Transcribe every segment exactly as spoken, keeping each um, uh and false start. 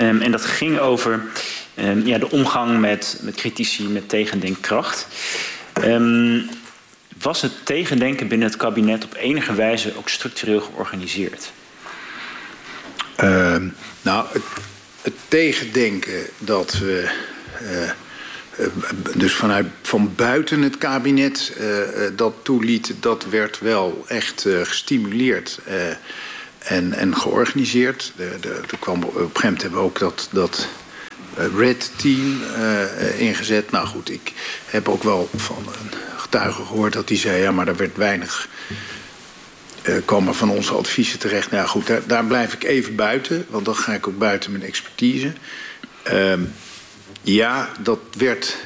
Um, en dat ging over um, ja, de omgang met, met critici, met tegendenkkracht. Um, was het tegendenken binnen het kabinet op enige wijze ook structureel georganiseerd? Uh, nou, het, het tegendenken dat we uh, uh, dus vanuit van buiten het kabinet uh, uh, dat toelieten, dat werd wel echt uh, gestimuleerd uh, en, en georganiseerd. De, de, er kwam, op een gegeven moment hebben we ook dat, dat Red Team uh, ingezet. Nou goed, ik heb ook wel van een getuige gehoord dat die zei, ja, maar er werd weinig Uh, komen van onze adviezen terecht. Nou ja, goed, daar, daar blijf ik even buiten, want dan ga ik ook buiten mijn expertise. Uh, ja, dat werd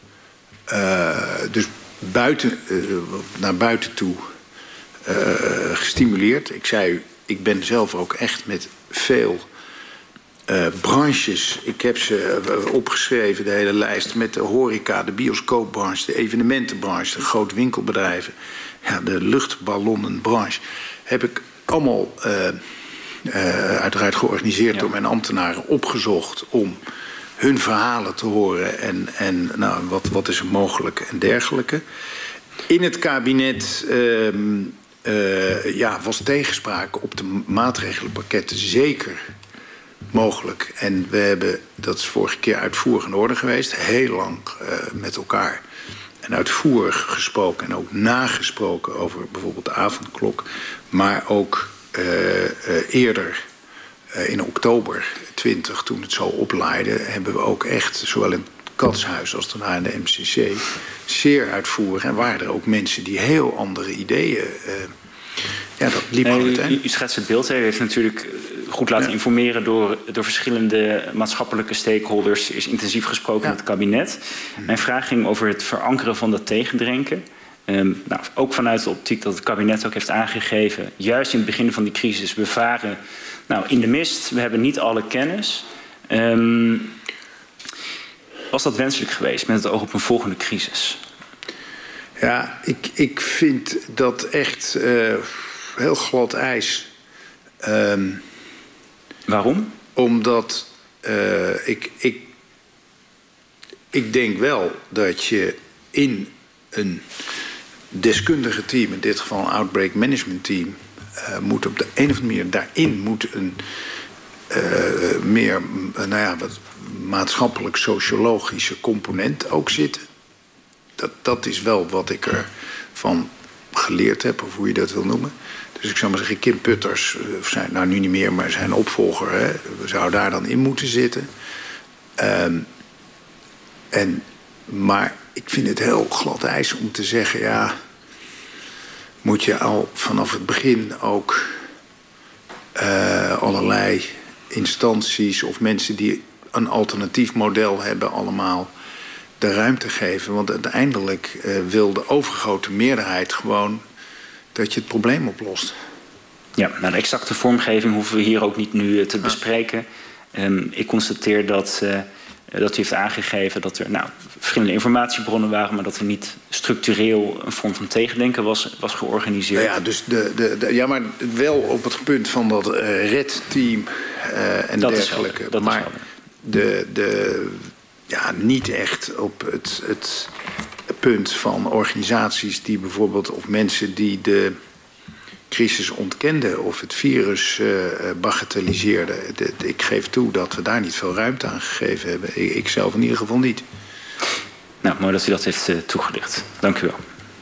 uh, dus buiten, uh, naar buiten toe uh, gestimuleerd. Ik zei u, ik ben zelf ook echt met veel uh, branches. Ik heb ze uh, opgeschreven, de hele lijst, met de horeca, de bioscoopbranche, de evenementenbranche, de grote winkelbedrijven. Ja, de luchtballonnenbranche heb ik allemaal uh, uh, uiteraard georganiseerd ja. door mijn ambtenaren opgezocht om hun verhalen te horen en, en nou, wat, wat is er mogelijk en dergelijke. In het kabinet uh, uh, ja, was tegenspraak op de maatregelenpakketten zeker mogelijk. En we hebben, dat is vorige keer uitvoerig in orde geweest, heel lang uh, met elkaar en uitvoerig gesproken en ook nagesproken over bijvoorbeeld de avondklok. Maar ook uh, uh, eerder, uh, in oktober twintig, toen het zo oplaaide, hebben we ook echt, zowel in het Katshuis als daarna in de M C C, zeer uitvoerig. En waren er ook mensen die heel andere ideeën. Uh, ja, dat liep nee, goed. U, u schetst het beeld. Hè. U heeft natuurlijk goed laten ja. informeren door, door verschillende maatschappelijke stakeholders. Er is intensief gesproken ja. met het kabinet. Mijn vraag ging over het verankeren van dat tegendenken. Um, nou, ook vanuit de optiek dat het kabinet ook heeft aangegeven, juist in het begin van die crisis, we varen nou, in de mist, we hebben niet alle kennis. Um, was dat wenselijk geweest met het oog op een volgende crisis? Ja, ik, ik vind dat echt uh, heel glad ijs. Um, Waarom? Omdat uh, ik, ik, ik denk wel dat je in een deskundige team, in dit geval een outbreak management team, uh, moet op de een of andere manier daarin moet een uh, meer uh, nou ja, wat maatschappelijk sociologische component ook zitten. Dat, dat is wel wat ik ervan geleerd heb, of hoe je dat wil noemen. Dus ik zou maar zeggen, Kim Putters, of zijn, nou nu niet meer, maar zijn opvolger, hè, zou daar dan in moeten zitten. Um, en, maar ik vind het heel glad ijs om te zeggen, ja, moet je al vanaf het begin ook uh, allerlei instanties of mensen die een alternatief model hebben allemaal de ruimte geven. Want uiteindelijk uh, wil de overgrote meerderheid gewoon dat je het probleem oplost. Ja, nou, de exacte vormgeving hoeven we hier ook niet nu te bespreken. Um, ik constateer dat, uh, dat u heeft aangegeven dat er nou, verschillende informatiebronnen waren, maar dat er niet structureel een vorm van tegendenken was, was georganiseerd. Ja, dus de, de, de, ja, maar wel op het punt van dat uh, Red Team uh, en dat dergelijke. Is dat maar is de, de, ja, niet echt op het, het punt van organisaties die bijvoorbeeld, of mensen die de crisis ontkenden of het virus uh, bagatelliseerden. De, de, ik geef toe dat we daar niet veel ruimte aan gegeven hebben. Ik, ik zelf in ieder geval niet. Nou, mooi dat u dat heeft uh, toegelicht. Dank u wel.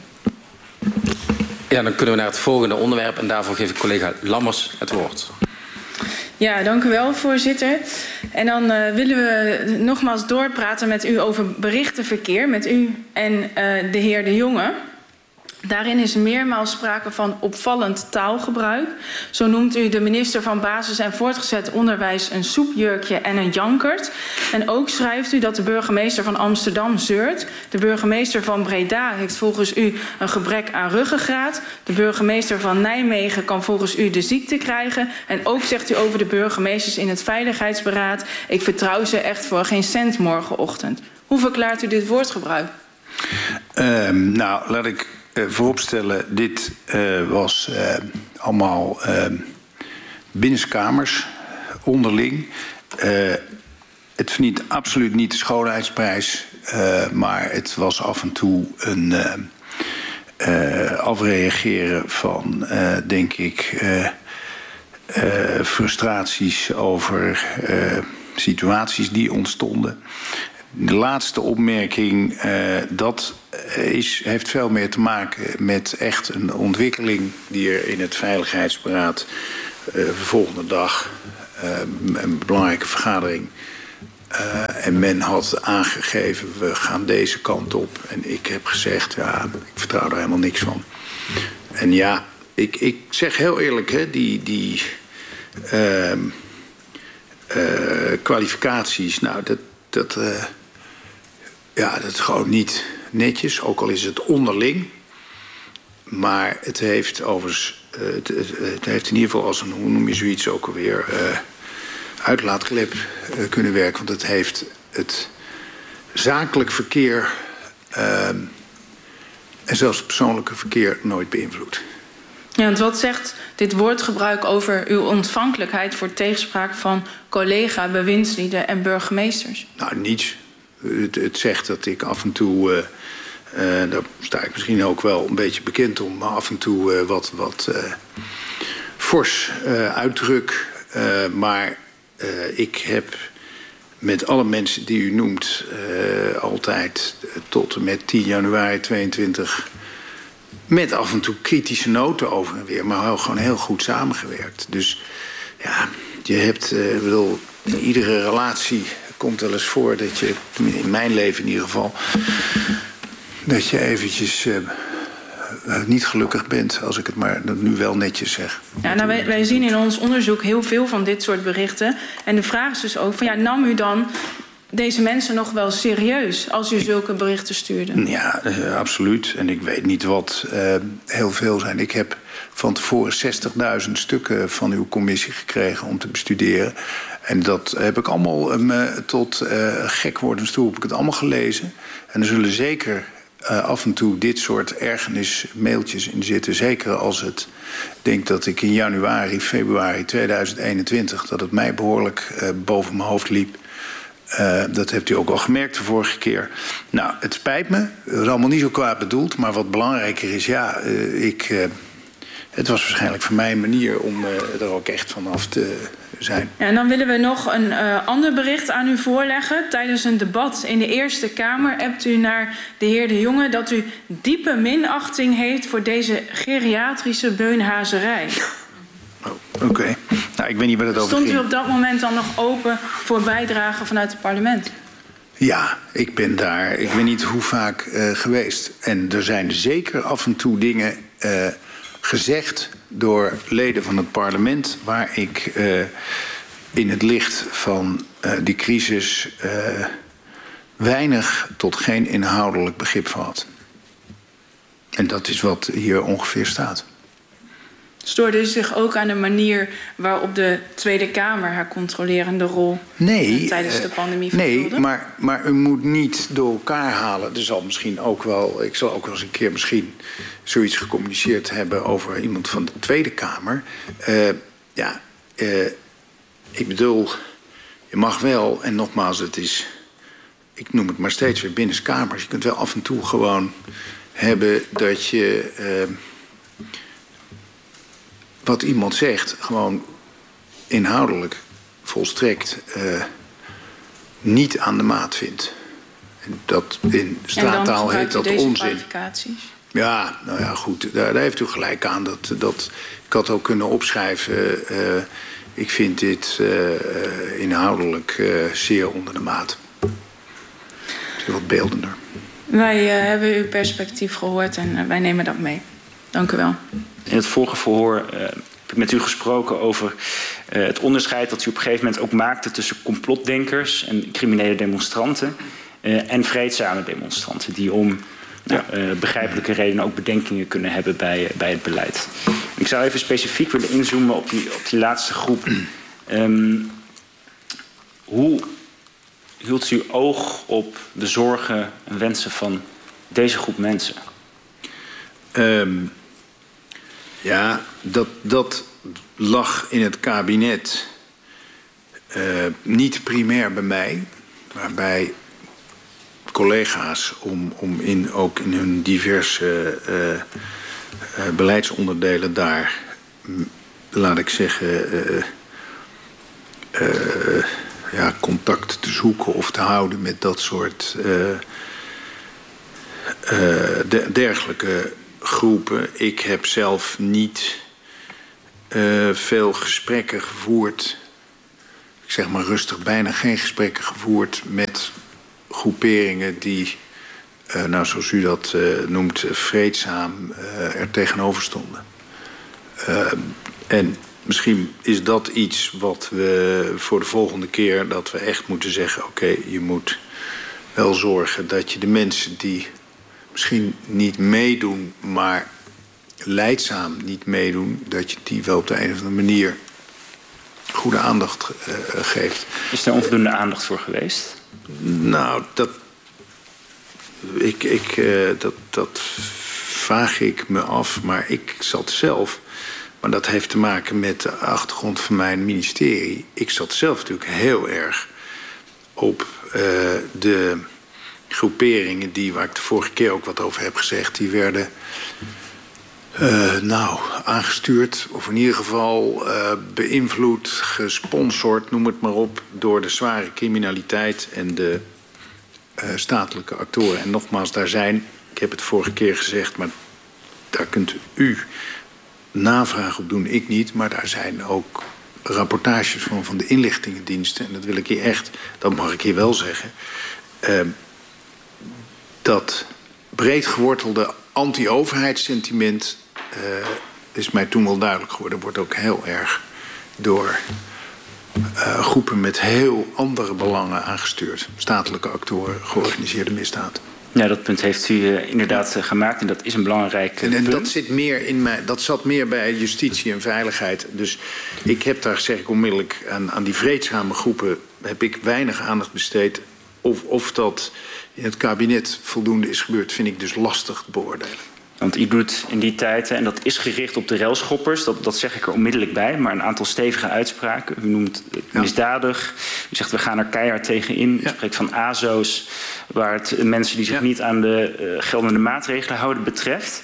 Ja, dan kunnen we naar het volgende onderwerp en daarvoor geef ik collega Lammers het woord. Ja, dank u wel, voorzitter. En dan uh, willen we nogmaals doorpraten met u over berichtenverkeer, met u en uh, de heer De Jonge. Daarin is meermaals sprake van opvallend taalgebruik. Zo noemt u de minister van Basis- en Voortgezet Onderwijs een soepjurkje en een jankert. En ook schrijft u dat de burgemeester van Amsterdam zeurt. De burgemeester van Breda heeft volgens u een gebrek aan ruggengraat. De burgemeester van Nijmegen kan volgens u de ziekte krijgen. En ook zegt u over de burgemeesters in het Veiligheidsberaad: ik vertrouw ze echt voor geen cent morgenochtend. Hoe verklaart u dit woordgebruik? Uh, nou, laat ik Uh, vooropstellen, dit uh, was uh, allemaal uh, binnenskamers onderling. Uh, het verdient absoluut niet de schoonheidsprijs. Uh, maar het was af en toe een uh, uh, afreageren van, uh, denk ik, uh, uh, frustraties over uh, situaties die ontstonden. De laatste opmerking, uh, dat is, heeft veel meer te maken met echt een ontwikkeling die er in het Veiligheidsberaad uh, de volgende dag, uh, een belangrijke vergadering. Uh, en men had aangegeven, we gaan deze kant op. En ik heb gezegd, ja, ik vertrouw er helemaal niks van. En ja, ik, ik zeg heel eerlijk, hè, die, die uh, uh, kwalificaties, nou, dat, dat, uh, ja, dat is gewoon niet netjes. Ook al is het onderling. Maar het heeft overigens, uh, het, het heeft in ieder geval als een, hoe noem je zoiets ook alweer, Uh, uitlaatklep uh, kunnen werken. Want het heeft het zakelijk verkeer uh, en zelfs het persoonlijke verkeer nooit beïnvloed. Ja, want wat zegt dit woordgebruik over uw ontvankelijkheid voor tegenspraak van collega, bewindslieden en burgemeesters? Nou, niets. Het, het zegt dat ik af en toe, uh, uh, daar sta ik misschien ook wel een beetje bekend om, maar af en toe uh, wat, wat uh, fors uh, uitdruk. Uh, maar Uh, ik heb met alle mensen die u noemt uh, altijd uh, tot en met tien januari tweeëntwintig... met af en toe kritische noten over en weer, maar gewoon heel goed samengewerkt. Dus ja, je hebt, uh, bedoel, in iedere relatie komt wel eens voor dat je, in mijn leven in ieder geval, dat je eventjes Uh, niet gelukkig bent, als ik het maar nu wel netjes zeg. Ja, nou, wij, wij zien in ons onderzoek heel veel van dit soort berichten. En de vraag is dus ook van, ja, nam u dan deze mensen nog wel serieus als u zulke berichten stuurde? Ja, uh, absoluut. En ik weet niet wat uh, heel veel zijn. Ik heb van tevoren zestigduizend stukken van uw commissie gekregen om te bestuderen. En dat heb ik allemaal uh, tot uh, gek worden toe heb ik het allemaal gelezen. En er zullen zeker Uh, af en toe dit soort ergernis mailtjes in zitten. Zeker als het, denk dat ik in januari, februari tweeduizend eenentwintig... dat het mij behoorlijk uh, boven mijn hoofd liep. Uh, dat hebt u ook al gemerkt de vorige keer. Nou, het spijt me. Het is allemaal niet zo kwaad bedoeld. Maar wat belangrijker is, ja, uh, ik, uh, het was waarschijnlijk voor mij een manier om uh, er ook echt vanaf te zijn. Ja, en dan willen we nog een uh, ander bericht aan u voorleggen. Tijdens een debat in de Eerste Kamer hebt u naar de heer De Jonge dat u diepe minachting heeft voor deze geriatrische beunhazerij. Oh, Oké. Okay. Nou, ik weet niet waar het over Stond ging. u op dat moment dan nog open voor bijdragen vanuit het parlement? Ja, ik ben daar, ik weet niet hoe vaak uh, geweest. En er zijn zeker af en toe dingen uh, gezegd door leden van het parlement waar ik uh, in het licht van uh, die crisis uh, weinig tot geen inhoudelijk begrip van had. En dat is wat hier ongeveer staat. Stoorde u zich ook aan de manier waarop de Tweede Kamer haar controlerende rol nee, tijdens de pandemie vervulde? Nee, maar, maar u moet niet door elkaar halen. Er zal misschien ook wel, ik zal ook wel eens een keer misschien zoiets gecommuniceerd hebben over iemand van de Tweede Kamer. Uh, ja, uh, ik bedoel, je mag wel, en nogmaals, het is, ik noem het maar steeds weer binnenskamers. Je kunt wel af en toe gewoon hebben dat je Uh, wat iemand zegt, gewoon inhoudelijk volstrekt uh, niet aan de maat vindt. En dat in straattaal heet dat onzin. Ja, nou ja, goed, daar, daar heeft u gelijk aan. Dat, dat, ik had ook kunnen opschrijven. Uh, ik vind dit uh, inhoudelijk uh, zeer onder de maat. Wat beeldender. Wij uh, hebben uw perspectief gehoord en uh, wij nemen dat mee. Dank u wel. In het vorige verhoor uh, heb ik met u gesproken over uh, het onderscheid dat u op een gegeven moment ook maakte tussen complotdenkers en criminele demonstranten uh, en vreedzame demonstranten die om nou, uh, begrijpelijke redenen ook bedenkingen kunnen hebben bij, uh, bij het beleid. Ik zou even specifiek willen inzoomen op die, op die laatste groep. Um, hoe hield u oog op de zorgen en wensen van deze groep mensen? Um, ja, dat, dat lag in het kabinet uh, niet primair bij mij, maar bij collega's om, om in, ook in hun diverse uh, uh, beleidsonderdelen daar, laat ik zeggen, uh, uh, ja, contact te zoeken of te houden met dat soort uh, uh, de, dergelijke groepen. Ik heb zelf niet uh, veel gesprekken gevoerd, ik zeg maar rustig, bijna geen gesprekken gevoerd met groeperingen die, uh, nou zoals u dat uh, noemt, vreedzaam uh, er tegenover stonden. Uh, en misschien is dat iets wat we voor de volgende keer, dat we echt moeten zeggen, oké, okay, je moet wel zorgen dat je de mensen die misschien niet meedoen, maar lijdzaam niet meedoen, dat je die wel op de een of andere manier goede aandacht uh, geeft. Is er onvoldoende aandacht voor geweest? Nou, dat, ik, ik, uh, dat, dat vraag ik me af, maar ik zat zelf, maar dat heeft te maken met de achtergrond van mijn ministerie. Ik zat zelf natuurlijk heel erg op uh, de groeperingen die, waar ik de vorige keer ook wat over heb gezegd, die werden uh, nou, aangestuurd, of in ieder geval uh, beïnvloed, gesponsord, noem het maar op, door de zware criminaliteit en de uh, statelijke actoren. En nogmaals, daar zijn, ik heb het vorige keer gezegd, maar daar kunt u navraag op doen, ik niet, maar daar zijn ook rapportages van, van de inlichtingendiensten, en dat wil ik hier echt, dat mag ik hier wel zeggen, uh, dat breed gewortelde anti-overheidssentiment uh, is mij toen wel duidelijk geworden, wordt ook heel erg door uh, groepen met heel andere belangen aangestuurd. Statelijke actoren, georganiseerde misdaad. Ja, dat punt heeft u uh, inderdaad uh, gemaakt en dat is een belangrijk uh, en, en punt. Dat, zit meer in mij, dat zat meer bij justitie en veiligheid. Dus ik heb daar, zeg ik onmiddellijk, aan, aan die vreedzame groepen heb ik weinig aandacht besteed. Of, of dat in het kabinet voldoende is gebeurd, vind ik dus lastig te beoordelen. Want u doet in die tijd, en dat is gericht op de relschoppers, dat, dat zeg ik er onmiddellijk bij, maar een aantal stevige uitspraken. U noemt het misdadig, u zegt we gaan er keihard tegen in. U ja. spreekt van A S O's, waar het mensen die zich ja. niet aan de uh, geldende maatregelen houden betreft.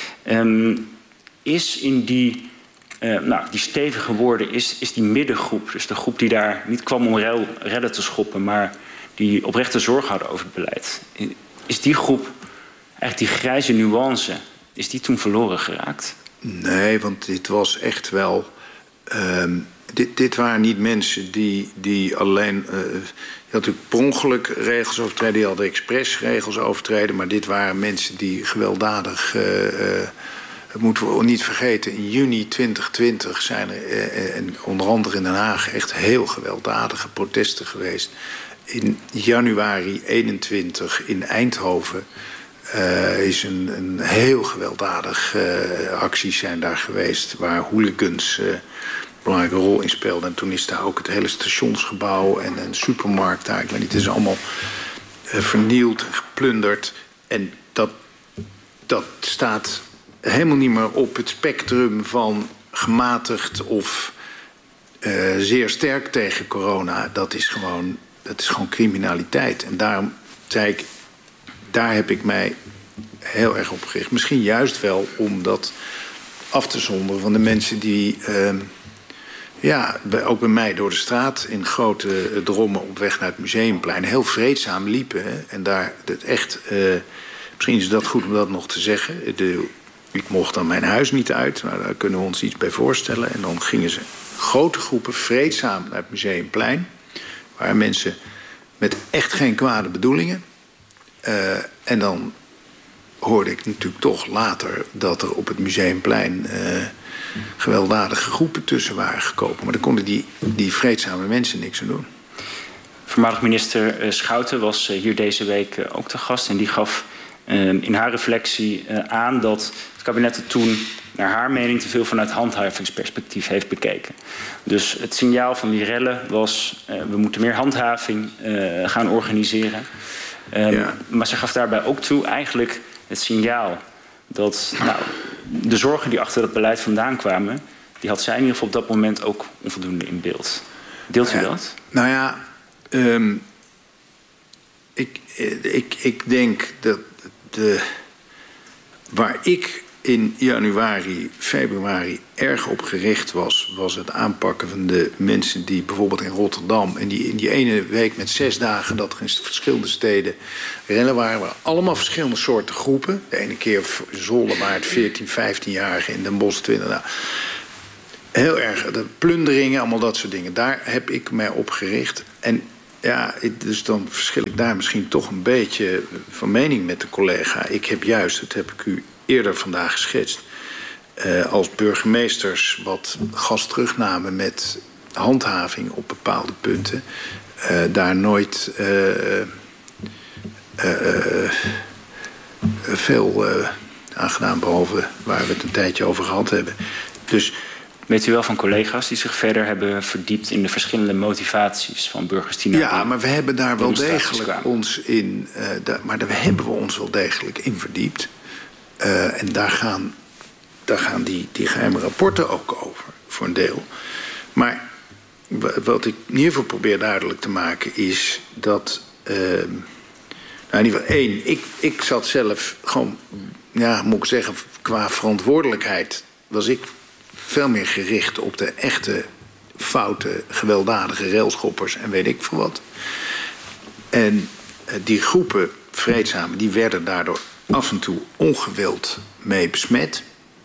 Um, is in die, uh, nou, die stevige woorden, is, is die middengroep, dus de groep die daar niet kwam om rel, redden te schoppen, maar die oprechte zorg hadden over het beleid, is die groep, eigenlijk die grijze nuance, is die toen verloren geraakt? Nee, want dit was echt wel, Um, dit, dit waren niet mensen die, die alleen, Uh, je had natuurlijk per ongeluk regels overtreden, die hadden expres regels overtreden, maar dit waren mensen die gewelddadig, Uh, uh, dat moeten we niet vergeten, in juni twintig twintig zijn er, uh, en onder andere in Den Haag, echt heel gewelddadige protesten geweest. In januari eenentwintig in Eindhoven uh, is een, een heel gewelddadig uh, acties zijn daar geweest, waar hooligans uh, een belangrijke rol in speelden. En toen is daar ook het hele stationsgebouw en een supermarkt daar, ik weet niet, het is allemaal uh, vernield en geplunderd. En dat, dat staat helemaal niet meer op het spectrum van gematigd of uh, zeer sterk tegen corona. Dat is gewoon, dat is gewoon criminaliteit. En daarom zei ik, daar heb ik mij heel erg op gericht. Misschien juist wel om dat af te zonderen van de mensen die, Uh, ja, ook bij mij door de straat in grote drommen op weg naar het Museumplein heel vreedzaam liepen. Hè? En daar het echt, uh, misschien is dat goed om dat nog te zeggen. De, ik mocht dan mijn huis niet uit, maar daar kunnen we ons iets bij voorstellen. En dan gingen ze grote groepen vreedzaam naar het Museumplein, waar mensen met echt geen kwade bedoelingen. Uh, en dan hoorde ik natuurlijk toch later dat er op het Museumplein Uh, gewelddadige groepen tussen waren gekomen. Maar daar konden die, die vreedzame mensen niks aan doen. Voormalig minister Schouten was hier deze week ook te gast. En die gaf in haar reflectie aan dat het kabinet het toen, naar haar mening, te veel vanuit handhavingsperspectief heeft bekeken. Dus het signaal van die rellen was, we moeten meer handhaving gaan organiseren. Ja. Maar ze gaf daarbij ook toe eigenlijk het signaal dat, nou, de zorgen die achter dat beleid vandaan kwamen, die had zij in ieder geval op dat moment ook onvoldoende in beeld. Deelt u Ja, dat? Nou ja, um, ik, ik, ik denk dat de, waar ik in januari, februari erg op gericht was, was het aanpakken van de mensen die bijvoorbeeld in Rotterdam, en die in die ene week met zes dagen dat er in verschillende steden rellen waren, waren allemaal verschillende soorten groepen. De ene keer Zolder waren het veertien, vijftienjarigen, in Den Bosch twintig. Nou, heel erg, de plunderingen, allemaal dat soort dingen. Daar heb ik mij op gericht. En ja, dus dan verschil ik daar misschien toch een beetje van mening met de collega. Ik heb juist, dat heb ik u eerder vandaag geschetst, uh, als burgemeesters wat gas terugnamen met handhaving op bepaalde punten, uh, daar nooit uh, uh, uh, veel uh, aan gedaan, behalve waar we het een tijdje over gehad hebben. Dus weet u wel van collega's die zich verder hebben verdiept in de verschillende motivaties van burgers die naar ja, maar we hebben daar wel degelijk kwamen. ons in, uh, da, maar daar hebben we ons wel degelijk in verdiept. Uh, en daar gaan, daar gaan die, die geheime rapporten ook over, voor een deel. Maar wat ik in ieder geval probeer duidelijk te maken is dat, Uh, nou in ieder geval één, ik, ik zat zelf gewoon, ja, moet ik zeggen, qua verantwoordelijkheid was ik veel meer gericht op de echte foute, gewelddadige railschoppers en weet ik veel wat. En uh, die groepen vreedzamen, die werden daardoor af en toe ongewild mee besmet.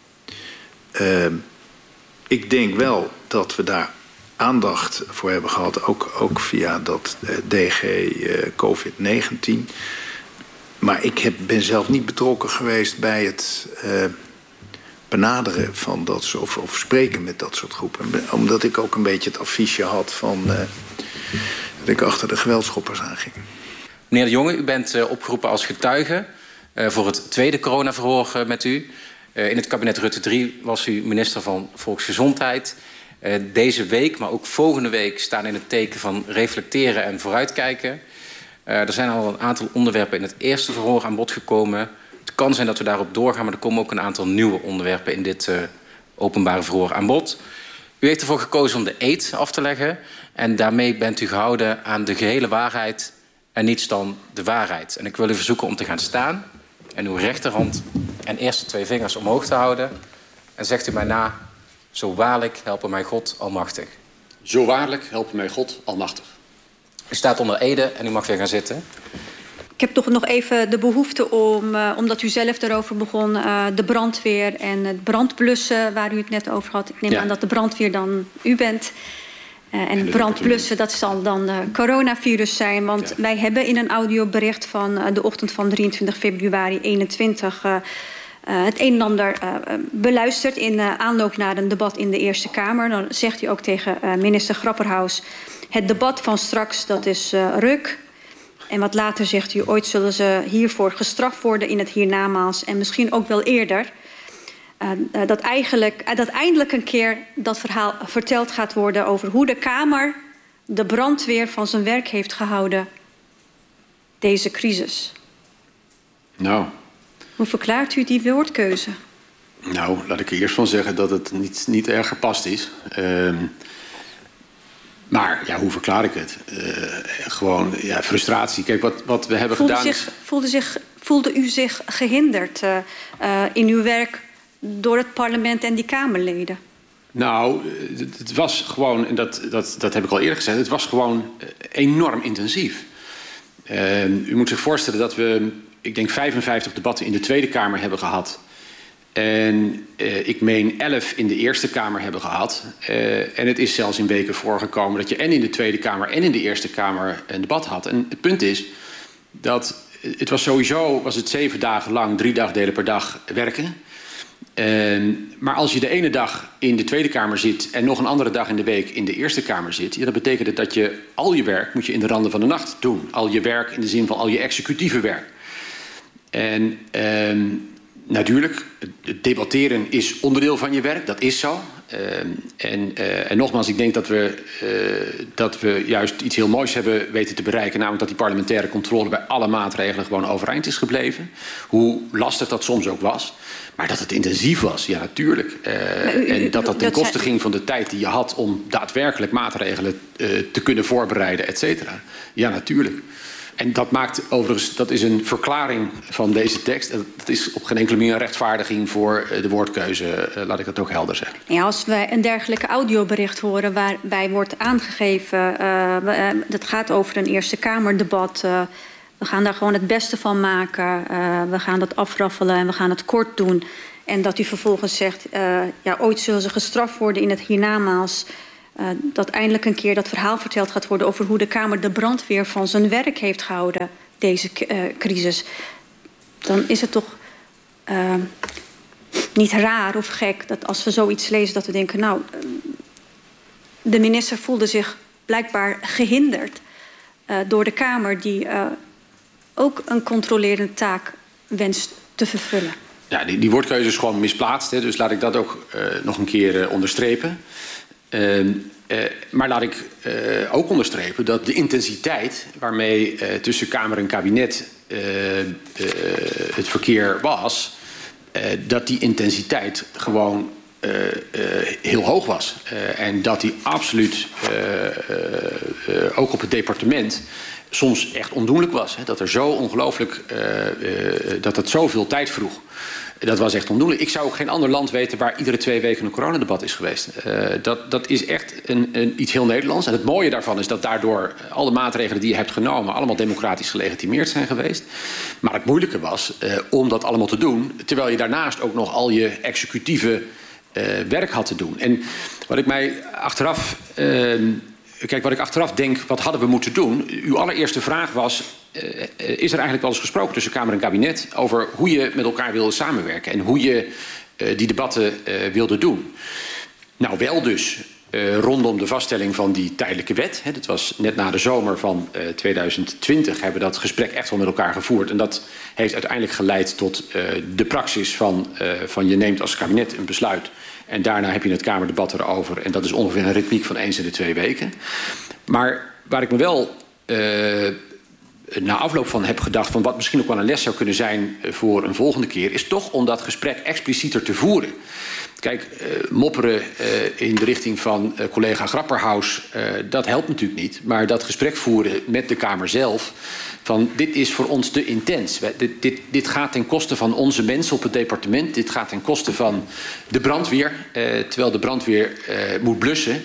Uh, ik denk wel dat we daar aandacht voor hebben gehad, ook, ook via dat uh, D G uh, COVID negentien. Maar ik heb, ben zelf niet betrokken geweest bij het uh, benaderen van dat soort, of, of spreken met dat soort groepen. Omdat ik ook een beetje het affiche had van uh, dat ik achter de geweldschoppers aanging. Meneer De Jonge, u bent uh, opgeroepen als getuige uh, voor het tweede coronaverhoor uh, met u. Uh, in het kabinet Rutte drie was u minister van Volksgezondheid. Uh, deze week, maar ook volgende week, staan in het teken van reflecteren en vooruitkijken. Uh, er zijn al een aantal onderwerpen in het eerste verhoor aan bod gekomen. Het kan zijn dat we daarop doorgaan, maar er komen ook een aantal nieuwe onderwerpen in dit uh, openbare verhoor aan bod. U heeft ervoor gekozen om de eed af te leggen. En daarmee bent u gehouden aan de gehele waarheid en niets dan de waarheid. En ik wil u verzoeken om te gaan staan en uw rechterhand en eerste twee vingers omhoog te houden. En zegt u mij na: zo waarlijk helpen mij God almachtig. Zo waarlijk helpen mij God almachtig. U staat onder ede en u mag weer gaan zitten. Ik heb toch nog even de behoefte om, uh, omdat u zelf erover begon, uh, de brandweer en het brandblussen waar u het net over had. Ik neem ja. aan dat de brandweer dan u bent. Uh, en het brandblussen, dat zal dan uh, coronavirus zijn. Want ja. wij hebben in een audiobericht van uh, de ochtend van drieëntwintig februari eenentwintig... Uh, Uh, het een en ander uh, beluisterd in uh, aanloop naar een debat in de Eerste Kamer. Dan zegt u ook tegen uh, minister Grapperhaus: het debat van straks, dat is uh, ruk. En wat later zegt u: ooit zullen ze hiervoor gestraft worden in het hiernamaals. En misschien ook wel eerder. Uh, uh, dat, eigenlijk, uh, dat eindelijk een keer dat verhaal verteld gaat worden over hoe de Kamer de brandweer van zijn werk heeft gehouden. Deze crisis. Nou... Hoe verklaart u die woordkeuze? Nou, laat ik er eerst van zeggen dat het niet, niet erg gepast is. Uh, maar ja, hoe verklaar ik het? Uh, gewoon ja, frustratie. Kijk, wat, wat we hebben voelde gedaan... Zich, voelde, zich, voelde u zich gehinderd uh, uh, in uw werk door het parlement en die Kamerleden? Nou, het was gewoon, en dat, dat, dat heb ik al eerder gezegd, het was gewoon enorm intensief. Uh, u moet zich voorstellen dat we, ik denk, vijfenvijftig debatten in de Tweede Kamer hebben gehad. En uh, ik meen elf in de Eerste Kamer hebben gehad. Uh, en het is zelfs in weken voorgekomen dat je en in de Tweede Kamer en in de Eerste Kamer een debat had. En het punt is dat het was sowieso was het zeven dagen lang, drie dagdelen per dag werken. Uh, maar als je de ene dag in de Tweede Kamer zit en nog een andere dag in de week in de Eerste Kamer zit, ja, dat betekent het dat je al je werk moet je in de randen van de nacht doen. Al je werk in de zin van al je executieve werk. En uh, natuurlijk, het debatteren is onderdeel van je werk, dat is zo. Uh, en, uh, en nogmaals, ik denk dat we, uh, dat we juist iets heel moois hebben weten te bereiken. Namelijk dat die parlementaire controle bij alle maatregelen gewoon overeind is gebleven. Hoe lastig dat soms ook was. Maar dat het intensief was, ja natuurlijk. Uh, u, u, en dat dat ten koste zijn... ging van de tijd die je had om daadwerkelijk maatregelen uh, te kunnen voorbereiden, et cetera. Ja, natuurlijk. En dat maakt overigens, dat is een verklaring van deze tekst. Dat is op geen enkele manier een rechtvaardiging voor de woordkeuze. Laat ik dat ook helder zeggen. Ja, als wij een dergelijke audiobericht horen waarbij wordt aangegeven... Uh, dat gaat over een Eerste Kamerdebat. Uh, we gaan daar gewoon het beste van maken. Uh, we gaan dat afraffelen en we gaan het kort doen. En dat u vervolgens zegt, uh, ja, ooit zullen ze gestraft worden in het hiernamaals... Uh, dat eindelijk een keer dat verhaal verteld gaat worden... over hoe de Kamer de brandweer van zijn werk heeft gehouden, deze uh, crisis. Dan is het toch uh, niet raar of gek dat als we zoiets lezen... dat we denken, nou, de minister voelde zich blijkbaar gehinderd... Uh, door de Kamer die uh, ook een controlerende taak wenst te vervullen. Ja, die, die woordkeuze is gewoon misplaatst, hè, dus laat ik dat ook uh, nog een keer uh, onderstrepen... Uh, uh, maar laat ik uh, ook onderstrepen dat de intensiteit waarmee uh, tussen Kamer en kabinet uh, uh, het verkeer was, uh, dat die intensiteit gewoon uh, uh, heel hoog was. Uh, en dat die absoluut uh, uh, uh, ook op het departement soms echt ondoenlijk was. Hè, dat er zo ongelooflijk, uh, uh, dat het zoveel tijd vroeg. Dat was echt ondoenlijk. Ik zou ook geen ander land weten waar iedere twee weken een coronadebat is geweest. Uh, dat, dat is echt een, een, iets heel Nederlands. En het mooie daarvan is dat daardoor alle maatregelen die je hebt genomen... allemaal democratisch gelegitimeerd zijn geweest. Maar het moeilijke was uh, om dat allemaal te doen... terwijl je daarnaast ook nog al je executieve uh, werk had te doen. En wat ik mij achteraf... Uh, Kijk, wat ik achteraf denk, wat hadden we moeten doen? Uw allereerste vraag was... Uh, is er eigenlijk wel eens gesproken tussen Kamer en kabinet... over hoe je met elkaar wilde samenwerken... en hoe je uh, die debatten uh, wilde doen? Nou, wel dus uh, rondom de vaststelling van die tijdelijke wet. Hè, dat was net na de zomer van uh, tweeduizend twintig... hebben we dat gesprek echt wel met elkaar gevoerd. En dat heeft uiteindelijk geleid tot uh, de praxis van, uh, van... je neemt als kabinet een besluit... en daarna heb je het Kamerdebat erover. En dat is ongeveer een ritmiek van eens in de twee weken. Maar waar ik me wel uh, na afloop van heb gedacht... van wat misschien ook wel een les zou kunnen zijn voor een volgende keer... is toch om dat gesprek explicieter te voeren. Kijk, uh, mopperen uh, in de richting van uh, collega Grapperhaus... Uh, dat helpt natuurlijk niet. Maar dat gesprek voeren met de Kamer zelf... van dit is voor ons te intens. Dit, dit, dit gaat ten koste van onze mensen op het departement. Dit gaat ten koste van de brandweer. Uh, terwijl de brandweer uh, moet blussen.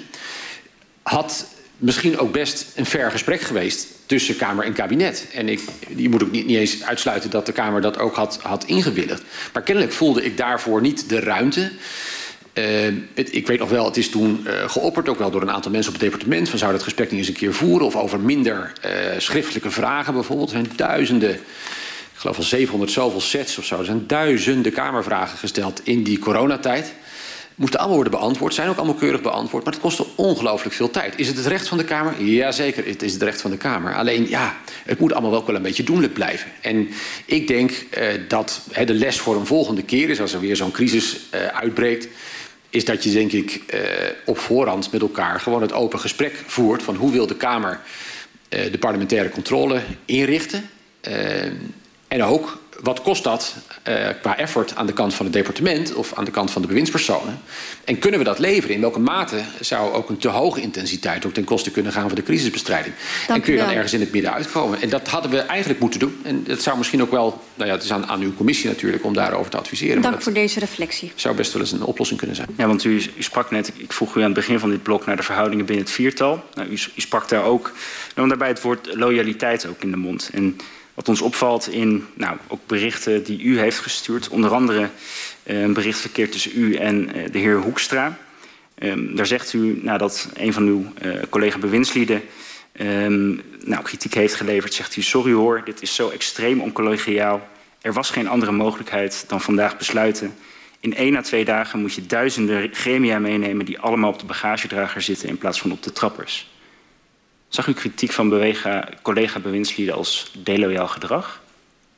Had misschien ook best een fair gesprek geweest tussen Kamer en kabinet. En ik, je moet ook niet, niet eens uitsluiten dat de Kamer dat ook had, had ingewilligd. Maar kennelijk voelde ik daarvoor niet de ruimte... Uh, het, ik weet nog wel, het is toen uh, geopperd, ook wel door een aantal mensen op het departement... van zou dat gesprek niet eens een keer voeren... of over minder uh, schriftelijke vragen bijvoorbeeld. Er zijn duizenden, ik geloof wel zevenhonderd zoveel sets of zo... er zijn duizenden Kamervragen gesteld in die coronatijd. Moesten allemaal worden beantwoord, zijn ook allemaal keurig beantwoord... maar het kostte ongelooflijk veel tijd. Is het het recht van de Kamer? Jazeker, het is het recht van de Kamer. Alleen, ja, het moet allemaal wel wel een beetje doenlijk blijven. En ik denk uh, dat he, de les voor een volgende keer is... als er weer zo'n crisis uh, uitbreekt... is dat je, denk ik, uh, op voorhand met elkaar gewoon het open gesprek voert... van hoe wil de Kamer uh, de parlementaire controle inrichten... Uh, en ook, wat kost dat uh, qua effort aan de kant van het departement... of aan de kant van de bewindspersonen? En kunnen we dat leveren? In welke mate zou ook een te hoge intensiteit... ook ten koste kunnen gaan van de crisisbestrijding? Dank en kun je dan ergens in het midden uitkomen? En dat hadden we eigenlijk moeten doen. En dat zou misschien ook wel... nou ja, het is aan, aan uw commissie natuurlijk om daarover te adviseren. Dank voor deze reflectie. Zou best wel eens een oplossing kunnen zijn. Ja, want u, u sprak net, ik vroeg u aan het begin van dit blok... naar de verhoudingen binnen het viertal. Nou, u, u sprak daar ook... dan daarbij het woord loyaliteit ook in de mond. En wat ons opvalt in nou, ook berichten die u heeft gestuurd... onder andere uh, een bericht verkeerd tussen u en uh, de heer Hoekstra. Um, daar zegt u nou, dat een van uw uh, collega-bewindslieden... Um, nou, kritiek heeft geleverd, zegt u... sorry hoor, dit is zo extreem oncollegiaal. Er was geen andere mogelijkheid dan vandaag besluiten. In één à twee dagen moet je duizenden gremia meenemen... die allemaal op de bagagedrager zitten in plaats van op de trappers. Zag u kritiek van collega-bewindslieden als deloyaal gedrag?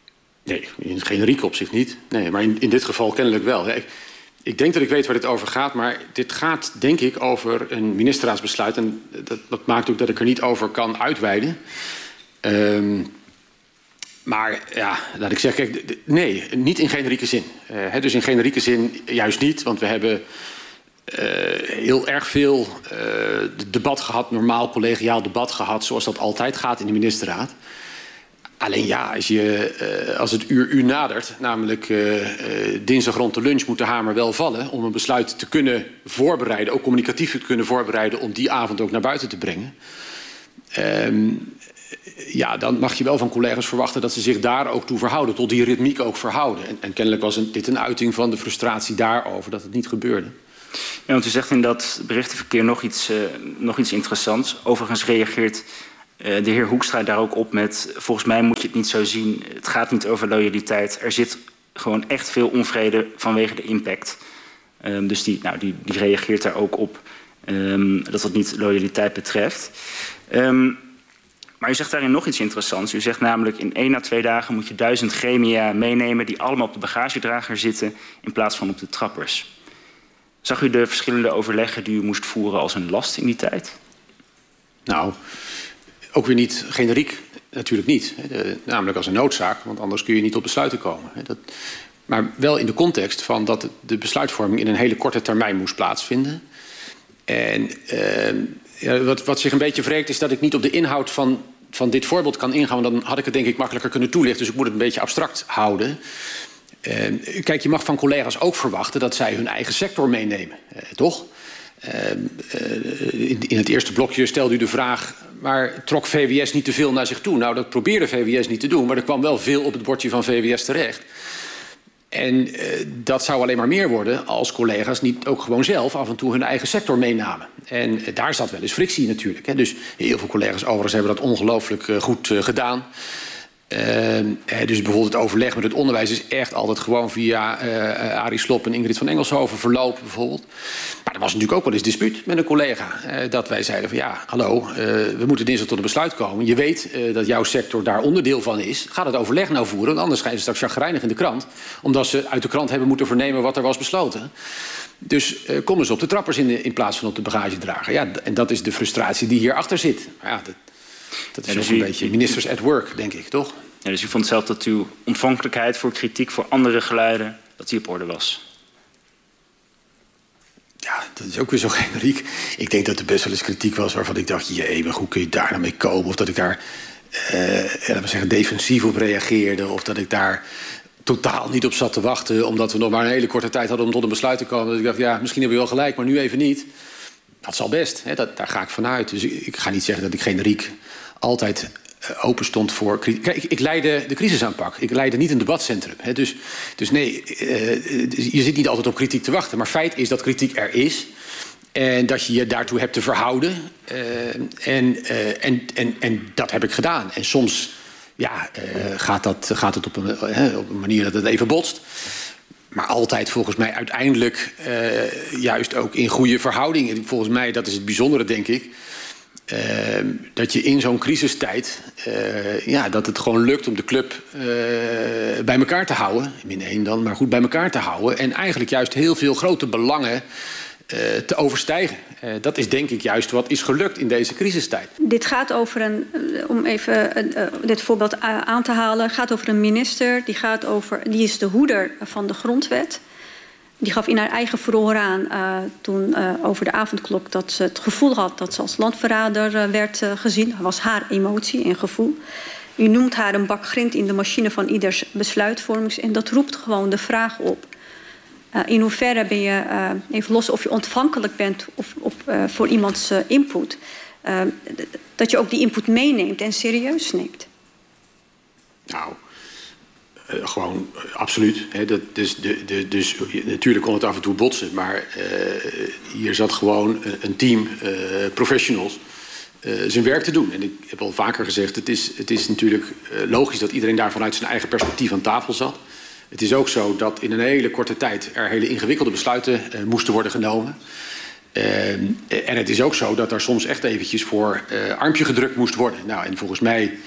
Nee, in generiek opzicht niet. Nee, maar in, in dit geval kennelijk wel. Ik, ik denk dat ik weet waar dit over gaat, maar dit gaat denk ik over een ministerraadsbesluit. En dat, dat maakt ook dat ik er niet over kan uitweiden. Um, maar ja, laat ik zeggen, kijk, nee, niet in generieke zin. Uh, he, dus in generieke zin juist niet, want we hebben uh, heel erg veel uh, debat gehad, normaal collegiaal debat gehad, zoals dat altijd gaat in de ministerraad. Alleen ja, als, je, uh, als het uur u nadert, namelijk uh, uh, dinsdag rond de lunch, moet de hamer wel vallen om een besluit te kunnen voorbereiden, ook communicatief te kunnen voorbereiden, om die avond ook naar buiten te brengen. Um, ja, dan mag je wel van collega's verwachten dat ze zich daar ook toe verhouden, tot die ritmiek ook verhouden. En, en kennelijk was een, dit een uiting van de frustratie daarover dat het niet gebeurde. Ja, want u zegt in dat berichtenverkeer nog iets, uh, nog iets interessants. Overigens reageert uh, de heer Hoekstra daar ook op met, volgens mij moet je het niet zo zien, het gaat niet over loyaliteit. Er zit gewoon echt veel onvrede vanwege de impact. Um, dus die, nou, die, die reageert daar ook op um, dat dat niet loyaliteit betreft. Um, maar u zegt daarin nog iets interessants. U zegt namelijk in één à twee dagen moet je duizend gremia meenemen die allemaal op de bagagedrager zitten in plaats van op de trappers. Zag u de verschillende overleggen die u moest voeren als een last in die tijd? Nou, ook weer niet generiek, natuurlijk niet. De, namelijk als een noodzaak, want anders kun je niet tot besluiten komen. Dat, maar wel in de context van dat de besluitvorming in een hele korte termijn moest plaatsvinden. En uh, ja, wat, wat zich een beetje wreekt is dat ik niet op de inhoud van, van dit voorbeeld kan ingaan. Want dan had ik het denk ik makkelijker kunnen toelichten. Dus ik moet het een beetje abstract houden. Uh, kijk, je mag van collega's ook verwachten dat zij hun eigen sector meenemen. Uh, toch? Uh, uh, in, in het eerste blokje stelde u de vraag, maar trok V W S niet te veel naar zich toe? Nou, dat probeerde V W S niet te doen, maar er kwam wel veel op het bordje van V W S terecht. En uh, dat zou alleen maar meer worden als collega's niet ook gewoon zelf af en toe hun eigen sector meenamen. En uh, daar zat wel eens frictie natuurlijk. Hè. Dus heel veel collega's overigens hebben dat ongelooflijk uh, goed uh, gedaan. Uh, dus bijvoorbeeld het overleg met het onderwijs is echt altijd gewoon via uh, Arie Slob en Ingrid van Engelshoven verlopen bijvoorbeeld. Maar er was natuurlijk ook wel eens dispuut met een collega. Uh, dat wij zeiden van ja, hallo, uh, we moeten dinsdag tot een besluit komen. Je weet uh, dat jouw sector daar onderdeel van is. Ga dat overleg nou voeren, want anders ga je straks chagrijnig in de krant. Omdat ze uit de krant hebben moeten vernemen wat er was besloten. Dus uh, kom eens op de trappers in, de, in plaats van op de bagagedrager. Ja, en dat is de frustratie die hierachter zit. Maar ja, dat, Dat is ja, dus ook een u, beetje ministers at work, denk ik, toch? Ja, dus u vond zelf dat uw ontvankelijkheid voor kritiek voor andere geluiden, dat die op orde was? Ja, dat is ook weer zo generiek. Ik denk dat er best wel eens kritiek was waarvan ik dacht, jee, maar hoe kun je daar nou mee komen? Of dat ik daar, uh, laten we zeggen, defensief op reageerde. Of dat ik daar totaal niet op zat te wachten, omdat we nog maar een hele korte tijd hadden om tot een besluit te komen. Dat ik dacht, ja, misschien heb je wel gelijk, maar nu even niet. Dat zal best, hè? Dat, daar ga ik vanuit. Dus ik, ik ga niet zeggen dat ik generiek altijd uh, open stond voor... Kijk, ik, ik leidde de crisisaanpak. Ik leidde niet een debatcentrum. Hè? Dus, dus nee, uh, je zit niet altijd op kritiek te wachten. Maar feit is dat kritiek er is. En dat je je daartoe hebt te verhouden. Uh, en, uh, en, en, en dat heb ik gedaan. En soms ja, uh, gaat, dat, gaat het op een, uh, op een manier dat het even botst. Maar altijd volgens mij uiteindelijk uh, juist ook in goede verhoudingen. Volgens mij, dat is het bijzondere, denk ik. Uh, dat je in zo'n crisistijd, uh, ja, dat het gewoon lukt om de club uh, bij elkaar te houden. Min één dan, maar goed bij elkaar te houden. En eigenlijk juist heel veel grote belangen uh, te overstijgen. Uh, dat is denk ik juist wat is gelukt in deze crisistijd. Dit gaat over een, om even uh, dit voorbeeld aan te halen, gaat over een minister. Die, gaat over, die is de hoeder van de grondwet. Die gaf in haar eigen verhoor aan uh, toen uh, over de avondklok dat ze het gevoel had dat ze als landverrader uh, werd uh, gezien. Dat was haar emotie en gevoel. U noemt haar een bak grind in de machine van ieders besluitvormings. En dat roept gewoon de vraag op. Uh, in hoeverre ben je, uh, even los of je ontvankelijk bent of, op, uh, voor iemands uh, input. Uh, dat je ook die input meeneemt en serieus neemt. Nou... Uh, gewoon, uh, absoluut. Hè, dat, dus, de, de, dus natuurlijk kon het af en toe botsen. Maar uh, hier zat gewoon een, een team uh, professionals uh, zijn werk te doen. En ik heb al vaker gezegd, het is, het is natuurlijk uh, logisch dat iedereen daar vanuit zijn eigen perspectief aan tafel zat. Het is ook zo dat in een hele korte tijd er hele ingewikkelde besluiten uh, moesten worden genomen. Uh, en het is ook zo dat er soms echt eventjes voor uh, armpje gedrukt moest worden. Nou, en volgens mij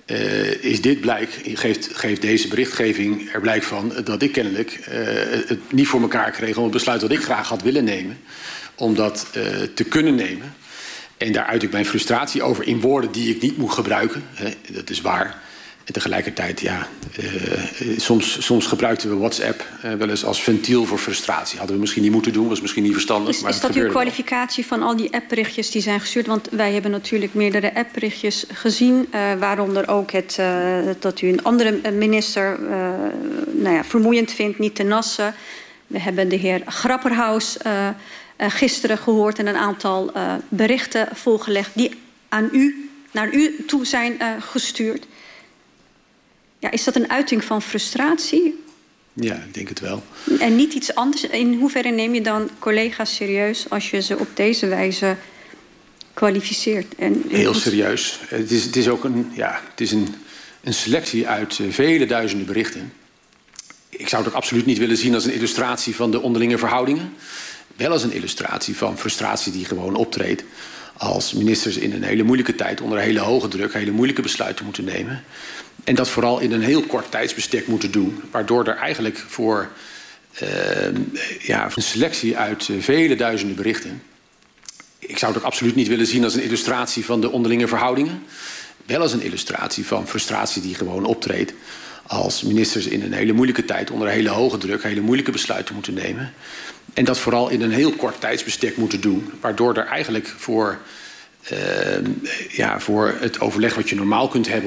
uh, is dit blijk, geeft, geeft deze berichtgeving er blijk van dat ik kennelijk uh, het niet voor elkaar kreeg om het besluit dat ik graag had willen nemen, om dat uh, te kunnen nemen. En daar uit ik mijn frustratie over in woorden die ik niet moet gebruiken. Hè, dat is waar. En tegelijkertijd, ja, uh, soms, soms gebruikten we WhatsApp uh, wel eens als ventiel voor frustratie. Hadden we misschien niet moeten doen, was misschien niet verstandig. Is, maar is dat uw kwalificatie van al die appberichtjes die zijn gestuurd? Want wij hebben natuurlijk meerdere appberichtjes gezien. Uh, waaronder ook het, uh, dat u een andere minister uh, nou ja, vermoeiend vindt, niet te nassen. We hebben de heer Grapperhaus uh, uh, gisteren gehoord en een aantal uh, berichten volgelegd die aan u, naar u toe zijn uh, gestuurd. Ja, is dat een uiting van frustratie? Ja, ik denk het wel. En niet iets anders? In hoeverre neem je dan collega's serieus als je ze op deze wijze kwalificeert? En, en Heel serieus. Het is, het is ook een, ja, het is een, een selectie uit uh, vele duizenden berichten. Ik zou het ook absoluut niet willen zien als een illustratie van de onderlinge verhoudingen. Wel als een illustratie van frustratie die gewoon optreedt als ministers in een hele moeilijke tijd onder een hele hoge druk hele moeilijke besluiten moeten nemen. En dat vooral in een heel kort tijdsbestek moeten doen. Waardoor er eigenlijk voor uh, ja, een selectie uit uh, vele duizenden berichten. Ik zou het ook absoluut niet willen zien als een illustratie van de onderlinge verhoudingen. Wel als een illustratie van frustratie die gewoon optreedt als ministers in een hele moeilijke tijd onder een hele hoge druk hele moeilijke besluiten moeten nemen. En dat vooral in een heel kort tijdsbestek moeten doen. Waardoor er eigenlijk voor, uh, ja, voor het overleg wat je normaal kunt hebben